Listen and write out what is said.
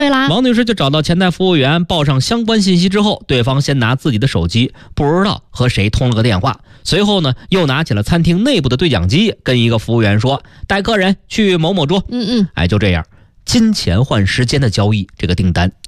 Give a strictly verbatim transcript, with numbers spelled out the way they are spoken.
对啦， 王女士就找到前台服务员报上相关信息之后，对方先拿自己的手机不知道和谁通了个电话，随后呢又拿起了餐厅内部的对讲机，跟一个服务员说带客人去某某桌。 嗯嗯， 哎，就这样，金钱换时间的交易，这个订单